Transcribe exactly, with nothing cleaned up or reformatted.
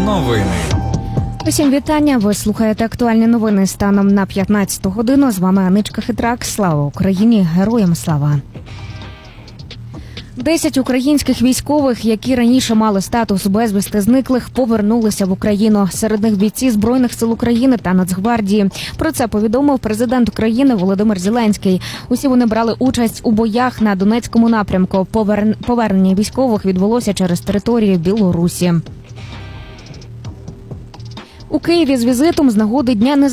Новини. Усім вітання. Ви слухаєте актуальні новини станом на п'ятнадцяту годину. З вами Аничка Хитрак. Слава Україні! Героям слава! Десять українських військових, які раніше мали статус безвісти зниклих, повернулися в Україну. Серед них бійці Збройних сил України та Нацгвардії. Про це повідомив президент України Володимир Зеленський. Усі вони брали участь у боях на Донецькому напрямку. Повернення військових відбулося через територію Білорусі. У Києві з візитом з нагоди Дня Незалежності